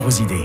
vos idées.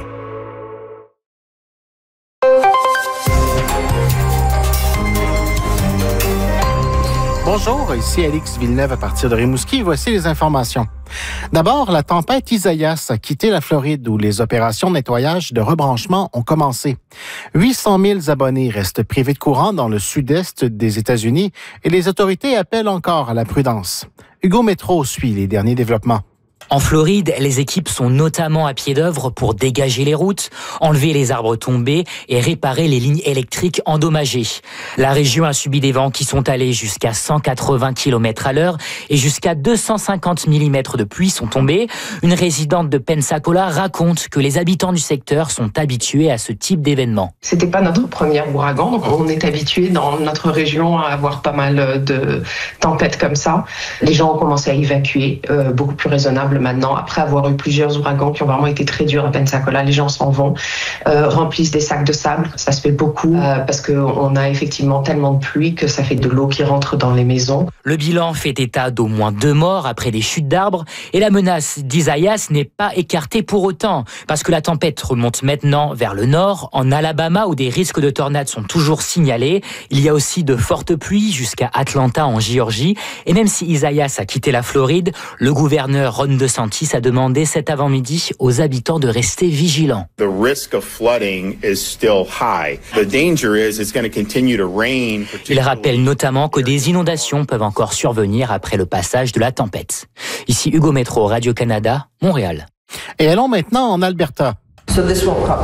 Bonjour, ici Alix Villeneuve à partir de Rimouski. Voici les informations. D'abord, la tempête Isaias a quitté la Floride où les opérations de nettoyage de rebranchement ont commencé. 800 000 abonnés restent privés de courant dans le sud-est des États-Unis et les autorités appellent encore à la prudence. Hugo Métro suit les derniers développements. En Floride, les équipes sont notamment à pied d'œuvre pour dégager les routes, enlever les arbres tombés et réparer les lignes électriques endommagées. La région a subi des vents qui sont allés jusqu'à 180 km/h et jusqu'à 250 mm de pluie sont tombés. Une résidente de Pensacola raconte que les habitants du secteur sont habitués à ce type d'événement. C'était pas notre premier ouragan, donc on est habitué dans notre région à avoir pas mal de tempêtes comme ça. Les gens ont commencé à évacuer beaucoup plus raisonnable maintenant, après avoir eu plusieurs ouragans qui ont vraiment été très durs à Pensacola. Les gens s'en vont, remplissent des sacs de sable. Ça se fait beaucoup parce qu'on a effectivement tellement de pluie que ça fait de l'eau qui rentre dans les maisons. Le bilan fait état d'au moins 2 morts après des chutes d'arbres et la menace d'Isaias n'est pas écartée pour autant parce que la tempête remonte maintenant vers le nord, en Alabama où des risques de tornades sont toujours signalés. Il y a aussi de fortes pluies jusqu'à Atlanta en Géorgie et même si Isaias a quitté la Floride, le gouverneur Ron DeSantis a demandé cet avant-midi aux habitants de rester vigilants. The risk of flooding is still high. The danger is it's going to continue to rain. Il rappelle notamment que des inondations peuvent encore survenir après le passage de la tempête. Ici Hugo Métro, Radio-Canada, Montréal. Et allons maintenant en Alberta. So this won't crop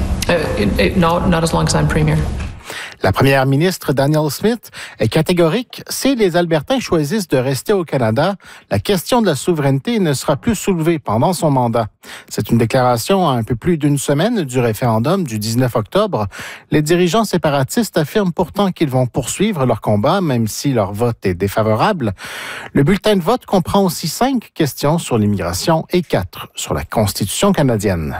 up? No, not as long as I'm premier. La première ministre Danielle Smith est catégorique. Si les Albertains choisissent de rester au Canada, la question de la souveraineté ne sera plus soulevée pendant son mandat. C'est une déclaration à un peu plus d'une semaine du référendum du 19 octobre. Les dirigeants séparatistes affirment pourtant qu'ils vont poursuivre leur combat, même si leur vote est défavorable. Le bulletin de vote comprend aussi 5 questions sur l'immigration et 4 sur la Constitution canadienne.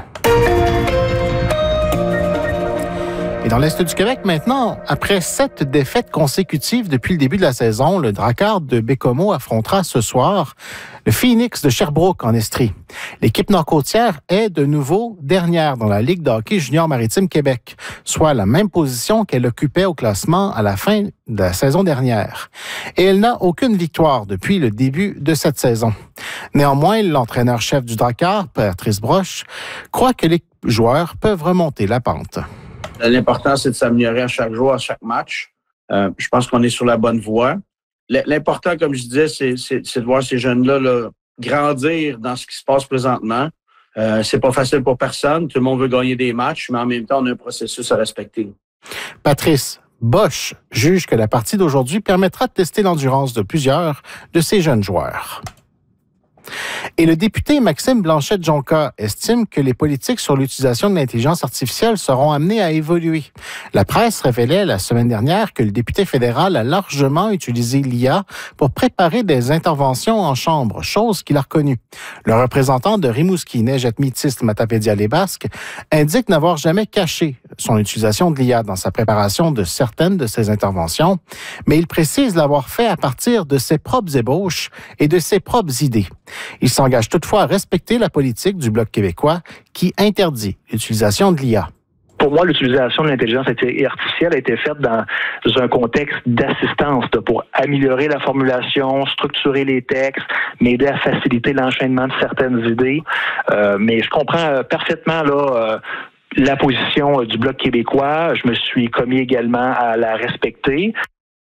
Et dans l'Est du Québec, maintenant, après 7 défaites consécutives depuis le début de la saison, le Drakkar de Baie-Comeau affrontera ce soir le Phoenix de Sherbrooke en Estrie. L'équipe nord-côtière est de nouveau dernière dans la Ligue de hockey junior maritime Québec, soit la même position qu'elle occupait au classement à la fin de la saison dernière. Et elle n'a aucune victoire depuis le début de cette saison. Néanmoins, l'entraîneur-chef du Drakkar, Patrice Broche, croit que les joueurs peuvent remonter la pente. L'important, c'est de s'améliorer à chaque jour, à chaque match. Je pense qu'on est sur la bonne voie. L'important, comme je disais, c'est de voir ces jeunes-là grandir dans ce qui se passe présentement. C'est pas facile pour personne. Tout le monde veut gagner des matchs, mais en même temps, on a un processus à respecter. Patrice Bosch juge que la partie d'aujourd'hui permettra de tester l'endurance de plusieurs de ces jeunes joueurs. Et le député Maxime Blanchette-Jonca estime que les politiques sur l'utilisation de l'intelligence artificielle seront amenées à évoluer. La presse révélait la semaine dernière que le député fédéral a largement utilisé l'IA pour préparer des interventions en chambre, chose qu'il a reconnue. Le représentant de Rimouski, Nejet Métis Matapédia les Basques, indique n'avoir jamais caché son utilisation de l'IA dans sa préparation de certaines de ses interventions, mais il précise l'avoir fait à partir de ses propres ébauches et de ses propres idées. Il s'engage toutefois à respecter la politique du Bloc québécois qui interdit l'utilisation de l'IA. Pour moi, l'utilisation de l'intelligence artificielle a été faite dans un contexte d'assistance pour améliorer la formulation, structurer les textes, m'aider à faciliter l'enchaînement de certaines idées. Mais je comprends parfaitement la position du Bloc québécois. Je me suis commis également à la respecter.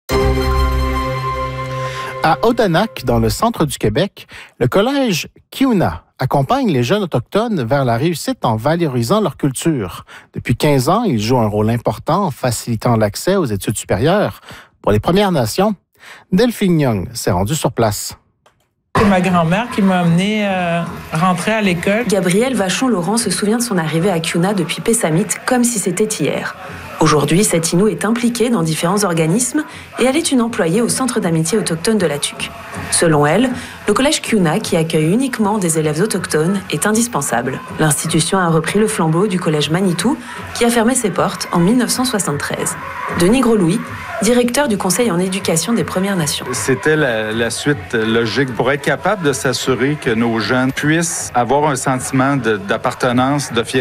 À Odanak, dans le centre du Québec, le collège Kiuna accompagne les jeunes autochtones vers la réussite en valorisant leur culture. Depuis 15 ans, il joue un rôle important en facilitant l'accès aux études supérieures. Pour les Premières Nations, Delphine Young s'est rendue sur place. C'est ma grand-mère qui m'a amenée rentrer à l'école. Gabrielle Vachon-Laurent se souvient de son arrivée à Kiuna depuis Pessamit comme si c'était hier. Aujourd'hui, cette Inou est impliquée dans différents organismes et elle est une employée au Centre d'amitié autochtone de la Tuque. Selon elle, le collège Kiuna, qui accueille uniquement des élèves autochtones, est indispensable. L'institution a repris le flambeau du collège Manitou, qui a fermé ses portes en 1973. Denis Gros-Louis, directeur du Conseil en éducation des Premières Nations. C'était la suite logique pour être capable de s'assurer que nos jeunes puissent avoir un sentiment d'appartenance, de fierté.